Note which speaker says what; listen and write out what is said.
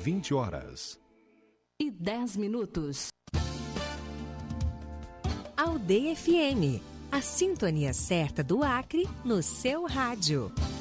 Speaker 1: 20 horas.
Speaker 2: E 10 minutos.
Speaker 3: Aldeia FM, a sintonia certa do Acre no seu rádio.